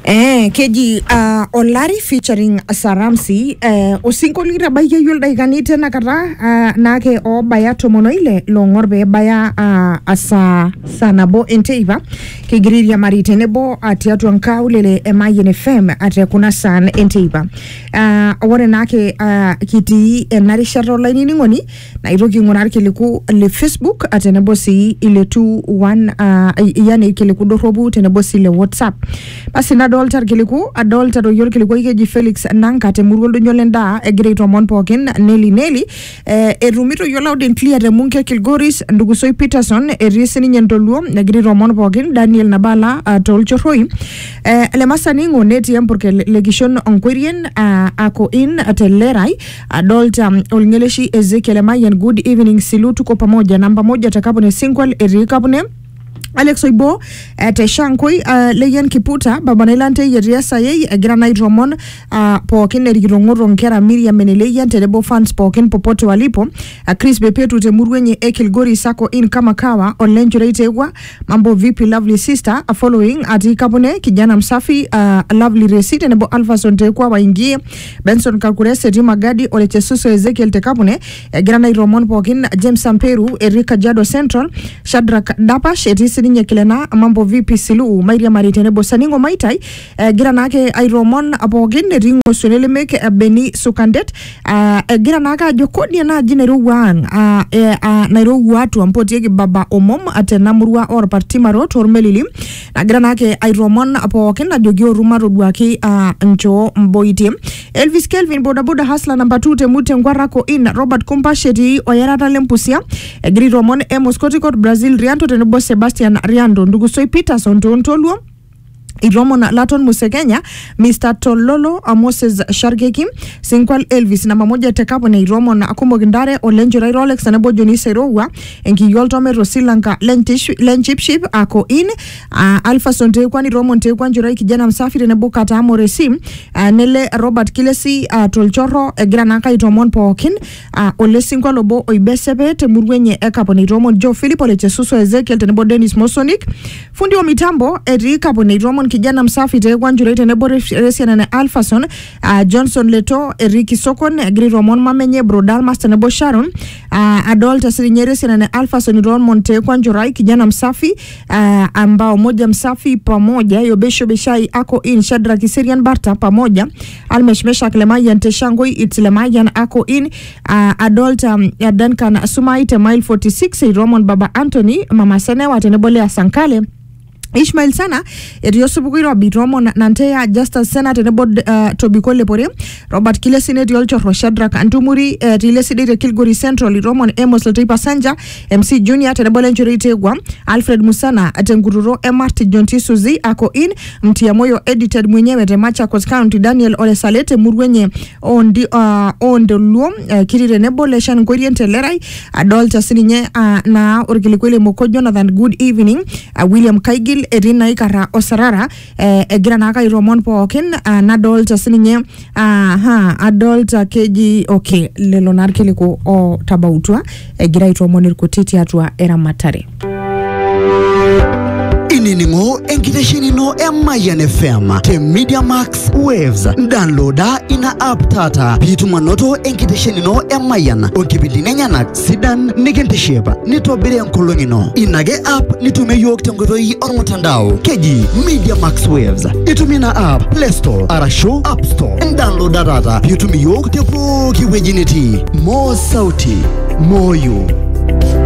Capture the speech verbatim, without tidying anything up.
Eh, keji uh, Olari featuring Saramsi uh, osinkolira baya yulda ikanite na kata uh, nake o baya tomono ile longorbe baya uh, asa sanabo enteiva kigiriria marite nebo atiatu ankau lele M I N F M ati kuna san enteiva uh, wale nake uh, kiti enarisha rola iningoni na iroki ngonari kiliku le Facebook ati nebo si ile two one uh, yani kiliku dorobu tenebo si le WhatsApp basi na adoltar kiliku adoltar royol kiliku ikeji Felix Nanka te murgoldo nyolenda egreto mon pokin Nelly Nelly eh, erumito yola uden clear de munke Kilgoris ndugusoi Peterson erisini nyentoluo egreto mon pokin Daniel Nabala uh, tolchoroi eh, lemasani ngoneti porque legishon onquirien uh, ako in atelerai adolta um, olngeleshi Ezekiel Mayen. Good evening silu tuko pamoja namba moja takapone single erikapone Alex Oibo at Shankoi uh, Leyen Kiputa Babanelante Yeriasa Ye Granite Romon uh, Pokin Erigongoro Nkera Miriam Meneleyan Telebo fans Pokin Popote Walipo uh, Chris Bepetu Temurwenye Ekil Gori Sako in Kamakawa Olenjure Tewa Mambo V P Lovely Sister uh, following Ati Kapone Kijana Msafi uh, Lovely Receipt Nebo Alpha Sontekwa Waingie Benson Kalkurese Rimagadi Olechesuso Ezekiel Tekapone uh, Granite Romon Pokin James Samperu Erika Jado Central Shadrack Dapash Etisi nye kilena mambo vipi silu Mairia Maritenebo Saningo Maitai uh, gira nake Airomon apogin ringo sunele meke uh, Beni Sukandet uh, gira naka jokodi na jineru wang uh, uh, nairu watu ampoti yeki baba omom ate namurua or partima rot or melili na gira nake Airomon apogin na jogio rumaro duaki uh, ncho mboiti Elvis Kelvin boda boda hasla namba two temute ngwarako in Robert Kumpasheti oyerata lempusia uh, giri Romon Emos Kotikot Brazil Rianto tenebo Sebastian Riando ndugusoi Peterson tontoluo Iromo na Laton Musekenya Mister Tololo Moses Shargeki Sinkwal Elvis na mamoja tekapo na Iromo na Akumo Gindare Olenjo Rai Rolex na nebo Joni Serowa enki yoltome Rosilanka Lenchipship ako in uh, Alpha Sonte kwani Romo Ntekwa Njurai kijana msafiri nebo Kata Amoresi uh, Nele Robert Kilesi uh, Tolchoro uh, Granaka Itomon Pokin uh, Ole Sinkwal Obo Oibesebe Temurwenye ekapo na Iromo Joe Philip Olechesuso Ezekiel tenebo Dennis Mosonic fundi wa mitambo Erika po na Iromo kijana msafi tekwa njurete nebo Resiana na Alphason uh, Johnson Leto Eriki Sokon Agri Romon Mamenye Brodal Master nebo Sharon uh, Adolta Sirinye Resiana na Alphason Romon tekwa njurai kijana msafi uh, ambao moja msafi pamoja Yobesho Beshai ako in Shadrack Kiserian Barta pamoja Almeshmesha Klemayan Teshangoi Itlemayan ako in uh, Adolta um, Duncan Sumaite Mile forty-six Romon Baba Anthony Mama Senewa tenebole ya Sankale Ishmael Sana Eriosubukuiro Biromo Nantea Justice Senate nebo uh, Tobikole Pore Robert Kilesine Diolcho Shadrack Antumuri uh, Rileside Kilgori Central Romon Emos Latipa Sanja M C Junior Tenebole Njuritegwa Alfred Musana Atengururo M R T Jonti Suzi ako in Mtiamoyo edited mwenyewe Remacha Coast County Daniel Ole Salete Murwenye ondi uh, ondo luom uh, Kirire nebo Leshan Ngoriente Lerai Adolta Sininye uh, na Orgilikwele Moko Jonathan Good evening uh, William Kaigil Erina Ikara Osarara eh, egira naka Iromon Pokin uh, na adolta sininye uh, ha adolta keji okay lelo narkeliko o tabautwa egira Iromon irkotiti atua era matare Iningo enkitesheni no M I N F M te Media Max Waves downloada ina app tata pitu manoto enkitesheni no M I N onkibindi nenyanak sidan nikentesheba nitobire nkolongi no inage app nitume yok tengoroi ormotandao keji Media Max Waves itumina app Play Store arasho App Store downloada data pitu yok te po kiwejiniti mo sauti moyo